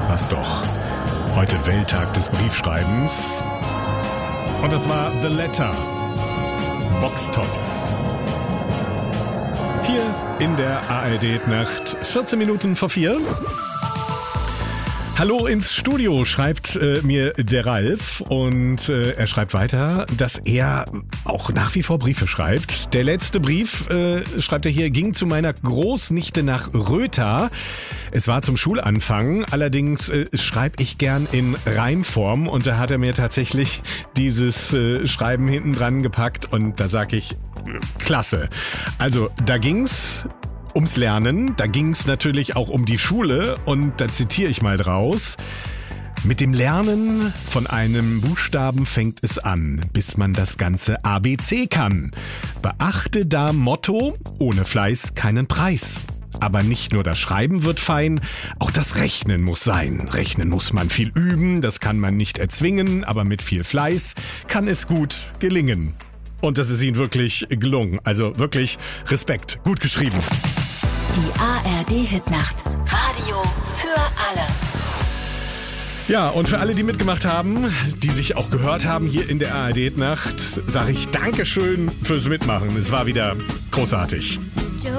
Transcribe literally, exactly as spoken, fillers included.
passt doch. Heute Welttag des Briefschreibens. Und das war The Letter. Boxtops. Hier in der A R D-Nacht. vierzehn Minuten vor vier. Hallo ins Studio, schreibt äh, mir der Ralf, und äh, er schreibt weiter, dass er auch nach wie vor Briefe schreibt. Der letzte Brief, äh, schreibt er hier, ging zu meiner Großnichte nach Rötha. Es war zum Schulanfang, allerdings äh, schreibe ich gern in Reimform, und da hat er mir tatsächlich dieses äh, Schreiben hinten dran gepackt, und da sag ich, klasse. Also da ging's ums Lernen, da ging es natürlich auch um die Schule, und da zitiere ich mal draus. Mit dem Lernen von einem Buchstaben fängt es an, bis man das ganze A B C kann. Beachte da Motto, ohne Fleiß keinen Preis. Aber nicht nur das Schreiben wird fein, auch das Rechnen muss sein. Rechnen muss man viel üben, das kann man nicht erzwingen, aber mit viel Fleiß kann es gut gelingen. Und das ist Ihnen wirklich gelungen. Also wirklich Respekt. Gut geschrieben. Die A R D-Hitnacht. Radio für alle. Ja, und für alle, die mitgemacht haben, die sich auch gehört haben hier in der A R D-Nacht, sage ich Dankeschön fürs Mitmachen. Es war wieder großartig.